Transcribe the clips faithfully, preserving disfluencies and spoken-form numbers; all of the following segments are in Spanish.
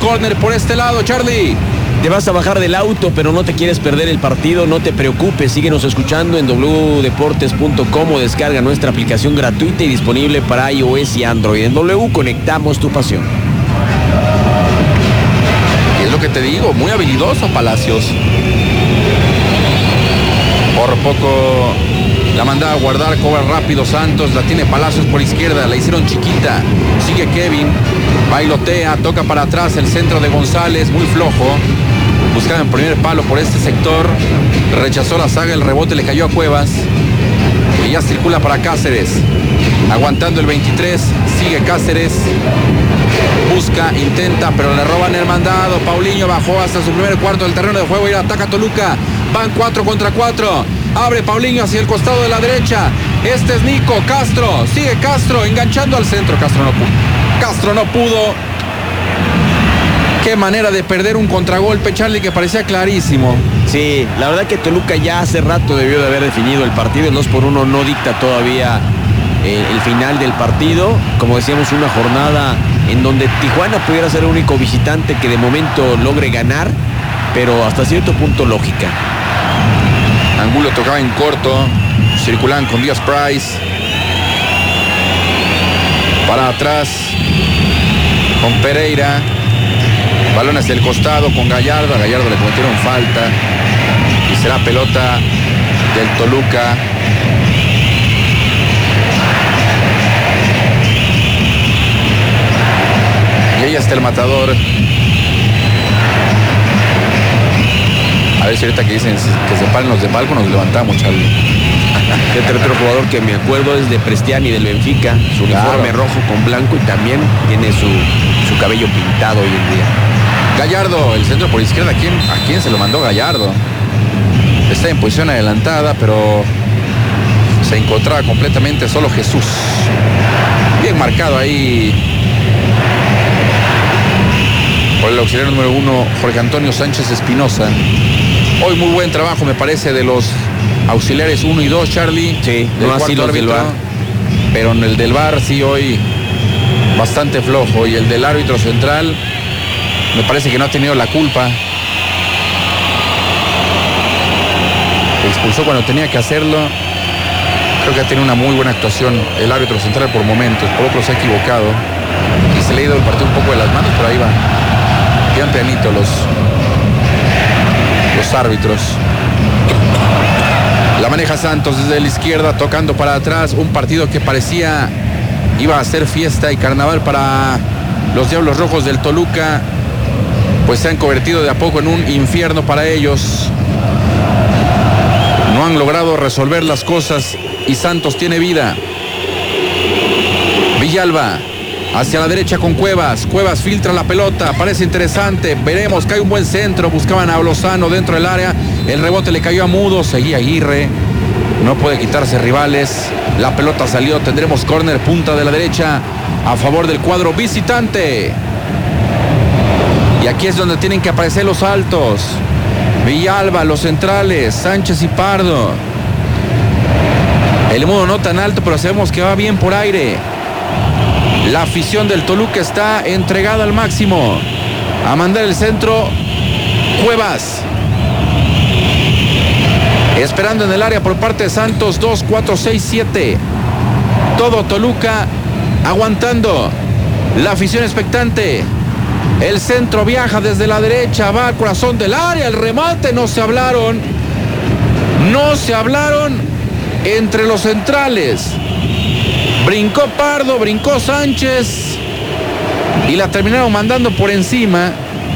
córner por este lado, Charlie. Te vas a bajar del auto, pero no te quieres perder el partido, no te preocupes, síguenos escuchando en doble u deportes punto com o descarga nuestra aplicación gratuita y disponible para iOS y Android. En W conectamos tu pasión. Y es lo que te digo, muy habilidoso Palacios. Por poco la manda a guardar, cobra rápido Santos, la tiene Palacios por izquierda, la hicieron chiquita, sigue Kevin, bailotea, toca para atrás el centro de González, muy flojo. Buscaba en primer palo por este sector, rechazó la saga, el rebote le cayó a Cuevas y ya circula para Cáceres, aguantando el veintitrés, sigue Cáceres, busca, intenta, pero le roban el mandado. Paulinho bajó hasta su primer cuarto del terreno de juego y ataca a Toluca, van cuatro contra cuatro, abre Paulinho hacia el costado de la derecha, este es Nico, Castro, sigue Castro, enganchando al centro, Castro no pudo, Castro no pudo. Qué manera de perder un contragolpe, Charlie, que parecía clarísimo. Sí, la verdad que Toluca ya hace rato debió de haber definido el partido. El dos por uno no dicta todavía eh, el final del partido. Como decíamos, una jornada en donde Tijuana pudiera ser el único visitante que de momento logre ganar, pero hasta cierto punto lógica. Angulo tocaba en corto, circulaban con Díaz Price. Para atrás con Pereira. Balón hacia el costado con Gallardo. A Gallardo le cometieron falta. Y será pelota del Toluca. Y ahí está el matador. A ver si ahorita que dicen que se paren los de palco nos levantamos, Charlie. Este otro jugador que me acuerdo es de Prestiani del Benfica. Su uniforme claro. rojo con blanco y también tiene su, su cabello pintado hoy en día. Gallardo, el centro por izquierda, ¿a quién, ¿a quién se lo mandó Gallardo? Está en posición adelantada, pero se encontraba completamente solo Jesús. Bien marcado ahí por el auxiliar número uno, Jorge Antonio Sánchez Espinosa. Hoy muy buen trabajo, me parece, de los auxiliares uno y dos, Charlie. Sí, del no así los del V A R. Pero en el del V A R sí hoy bastante flojo. Y el del árbitro central me parece que no ha tenido la culpa. Expulsó cuando tenía que hacerlo. Creo que ha tenido una muy buena actuación el árbitro central por momentos. Por otro se ha equivocado. Y se le ha ido el partido un poco de las manos, pero ahí va. Quedan pianito los, los árbitros. La maneja Santos desde la izquierda, tocando para atrás. Un partido que parecía iba a ser fiesta y carnaval para los Diablos Rojos del Toluca. Pues se han convertido de a poco en un infierno para ellos. No han logrado resolver las cosas y Santos tiene vida. Villalba hacia la derecha con Cuevas. Cuevas filtra la pelota, parece interesante. Veremos, cae un buen centro. Buscaban a Lozano dentro del área. El rebote le cayó a Mudo. Seguía Aguirre. No puede quitarse rivales. La pelota salió. Tendremos córner, punta de la derecha a favor del cuadro visitante. Y aquí es donde tienen que aparecer los altos. Villalba, los centrales, Sánchez y Pardo. El Mudo no tan alto, pero sabemos que va bien por aire. La afición del Toluca está entregada al máximo. A mandar el centro, Cuevas. Esperando en el área por parte de Santos, dos, cuatro, seis, siete. Todo Toluca aguantando. La afición expectante. El centro viaja desde la derecha, va al corazón del área, el remate, no se hablaron. No se hablaron entre los centrales. Brincó Pardo, brincó Sánchez y la terminaron mandando por encima.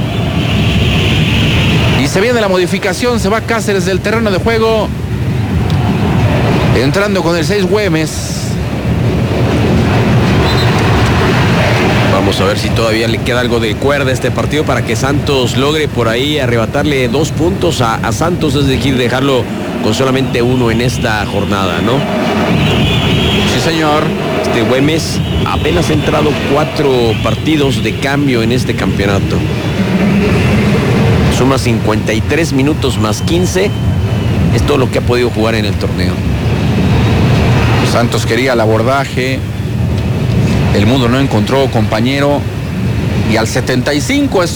Y se viene la modificación, se va Cáceres del terreno de juego. Entrando con el seis Güemes. Vamos a ver si todavía le queda algo de cuerda a este partido para que Santos logre por ahí arrebatarle dos puntos a, a Santos, es decir, dejarlo con solamente uno en esta jornada, ¿no? Sí, señor. Este Güemes apenas ha entrado cuatro partidos de cambio en este campeonato. Suma cincuenta y tres minutos más quince. Es todo lo que ha podido jugar en el torneo. Santos quería el abordaje. El Mudo no encontró compañero. Y al setenta y cinco es